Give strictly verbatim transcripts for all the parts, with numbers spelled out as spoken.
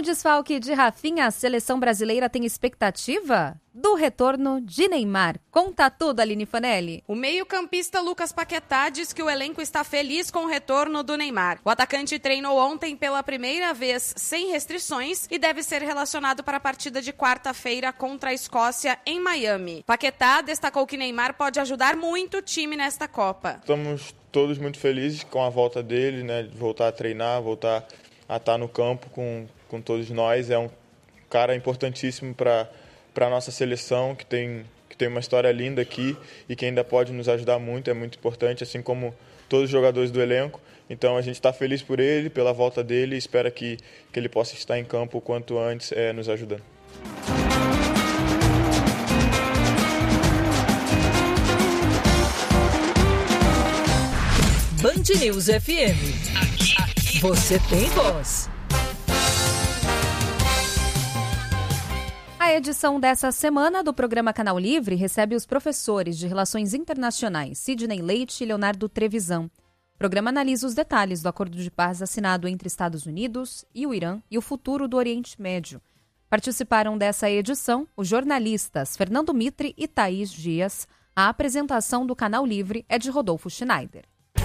desfalque de Rafinha, a seleção brasileira tem expectativa do retorno de Neymar. Conta tudo, Aline Fanelli. O meio-campista Lucas Paquetá diz que o elenco está feliz com o retorno do Neymar. O atacante treinou ontem pela primeira vez sem restrições e deve ser relacionado para a partida de quarta-feira contra a Escócia em Miami. Paquetá destacou que Neymar pode ajudar muito o time nesta Copa. Estamos todos muito felizes com a volta dele, né? De voltar a treinar, voltar a estar no campo com, com todos nós. É um cara importantíssimo para para a nossa seleção, que tem, que tem uma história linda aqui e que ainda pode nos ajudar muito, é muito importante, assim como todos os jogadores do elenco. Então a gente está feliz por ele, pela volta dele e espera que, que ele possa estar em campo o quanto antes, é, nos ajudando. Band News F M. Aqui, aqui você tem voz. A edição dessa semana do programa Canal Livre recebe os professores de Relações Internacionais Sidney Leite e Leonardo Trevisan. O programa analisa os detalhes do acordo de paz assinado entre Estados Unidos e o Irã e o futuro do Oriente Médio. Participaram dessa edição os jornalistas Fernando Mitre e Thaís Dias. A apresentação do Canal Livre é de Rodolfo Schneider.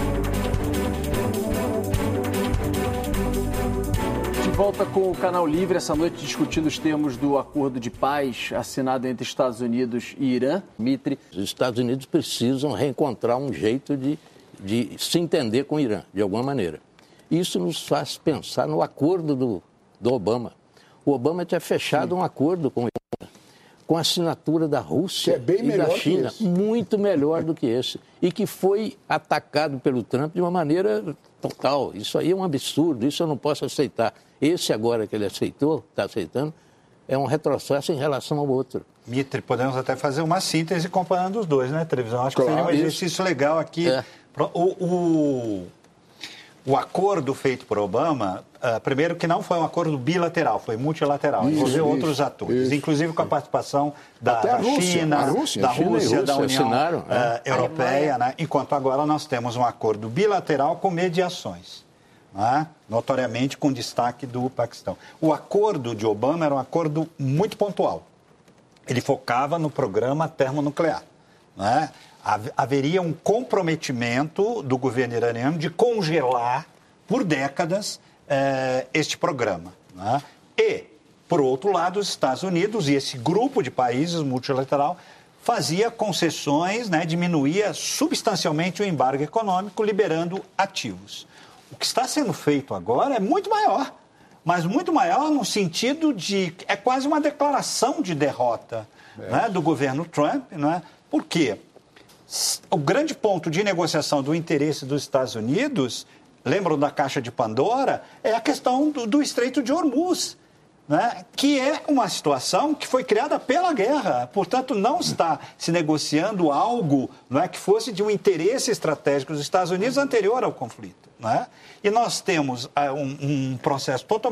Volta com o Canal Livre essa noite discutindo os termos do acordo de paz assinado entre Estados Unidos e Irã. Mitre. Os Estados Unidos precisam reencontrar um jeito de, de se entender com o Irã, de alguma maneira. Isso nos faz pensar no acordo do, do Obama. O Obama tinha fechado Sim. um acordo com o Irã, com a assinatura da Rússia que é bem e melhor da China, que esse. muito melhor do que esse, e que foi atacado pelo Trump de uma maneira total. Isso aí é um absurdo, isso eu não posso aceitar. Esse agora que ele aceitou, está aceitando, é um retrocesso em relação ao outro. Mitre, podemos até fazer uma síntese comparando os dois, né, Trevisan? Acho claro, que seria um exercício isso. legal aqui. É. O, o, o acordo feito por Obama, uh, primeiro que não foi um acordo bilateral, foi multilateral, isso, envolveu isso, outros atores, isso, inclusive com a participação da, da Rússia, China, Rússia, da China Rússia, Rússia da União assinaram, uh, é. Europeia, né? Enquanto agora nós temos um acordo bilateral com mediações. Né? Notoriamente com destaque do Paquistão. O acordo de Obama era um acordo muito pontual. Ele focava no programa termonuclear. Né? Haveria um comprometimento do governo iraniano de congelar por décadas eh, este programa. Né? E, por outro lado, os Estados Unidos e esse grupo de países multilateral fazia concessões, né, diminuía substancialmente o embargo econômico, liberando ativos. O que está sendo feito agora é muito maior, mas muito maior no sentido de... É quase uma declaração de derrota é. né, do governo Trump. Né? Por quê? O grande ponto de negociação do interesse dos Estados Unidos, lembram da Caixa de Pandora, é a questão do, do Estreito de Hormuz, né? Que é uma situação que foi criada pela guerra. Portanto, não está se negociando algo, não é, que fosse de um interesse estratégico dos Estados Unidos anterior ao conflito. Não é? E nós temos uh, um, um processo totalmente